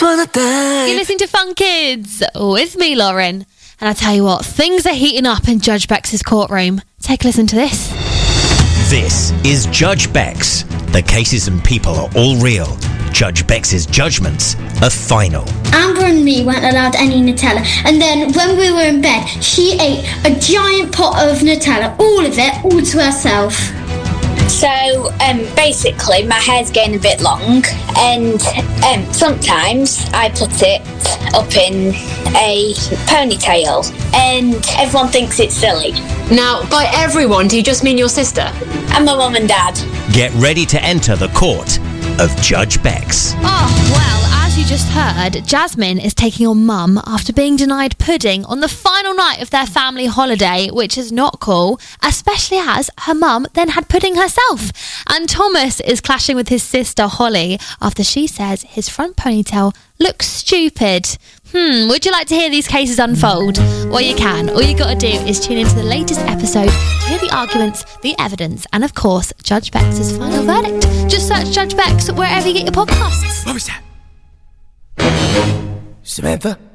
just wanna dance. You're listening to Fun Kids with me, Lauren. And I tell you what, things are heating up in Judge Beck's courtroom. Take a listen to this. This is Judge Beck's. The cases and people are all real. Judge Beck's judgments are final. Amber and me weren't allowed any Nutella, and then when we were in bed, she ate a giant pot of Nutella, all of it, all to herself. So basically my hair's getting a bit long, and sometimes I put it up in a ponytail, and everyone thinks it's silly. Now, by everyone, do you just mean your sister? And my mum and dad. Get ready to enter the court of Judge Beck's. Oh, well, as you just heard, Jasmine is taking on Mum after being denied pudding on the final night of their family holiday, which is not cool, especially as her mum then had pudding herself. And Thomas is clashing with his sister Holly after she says his front ponytail looks stupid. Would you like to hear these cases unfold? Well, you can. All you got to do is tune into the latest episode to hear the arguments, the evidence, and of course, Judge Beck's final verdict. Just search Judge Beck's wherever you get your podcasts. What was that? Samantha?